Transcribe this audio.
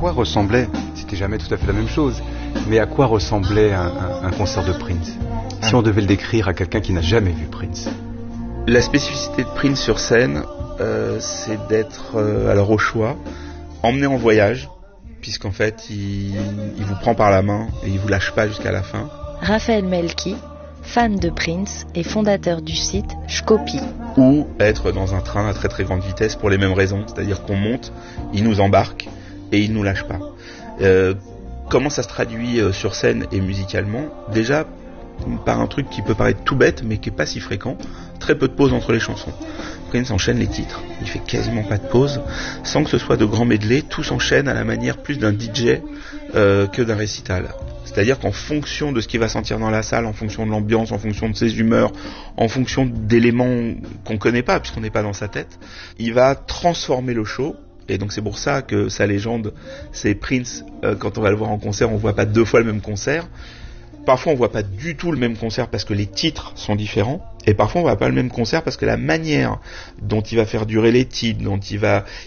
quoi ressemblait, c'était jamais tout à fait la même chose, mais à quoi ressemblait un concert de Prince, si on devait le décrire à quelqu'un qui n'a jamais vu Prince? La spécificité de Prince sur scène, c'est d'être, alors au choix, emmené en voyage, puisqu'en fait, il vous prend par la main et il vous lâche pas jusqu'à la fin. Raphaël Melki, fan de Prince et fondateur du site Shkopi. Ou être dans un train à très très grande vitesse pour les mêmes raisons, c'est-à-dire qu'on monte, il nous embarque et il nous lâche pas. Comment ça se traduit sur scène et musicalement? Déjà, par un truc qui peut paraître tout bête, mais qui est pas si fréquent, très peu de pauses entre les chansons. Prince enchaîne les titres, il fait quasiment pas de pause, sans que ce soit de grands medley, tout s'enchaîne à la manière plus d'un DJ que d'un récital. C'est-à-dire qu'en fonction de ce qu'il va sentir dans la salle, en fonction de l'ambiance, en fonction de ses humeurs, en fonction d'éléments qu'on connaît pas, puisqu'on n'est pas dans sa tête, il va transformer le show. Et donc c'est pour ça que sa légende, c'est Prince, quand on va le voir en concert, on voit pas 2 fois le même concert. Parfois on voit pas du tout le même concert parce que les titres sont différents, et parfois on voit pas le même concert parce que la manière dont il va faire durer les titres, dont il va